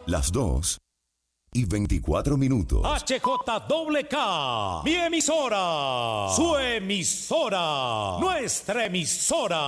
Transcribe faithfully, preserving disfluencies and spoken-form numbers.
Las dos y veinticuatro minutos. H J K K, mi emisora, su emisora, nuestra emisora.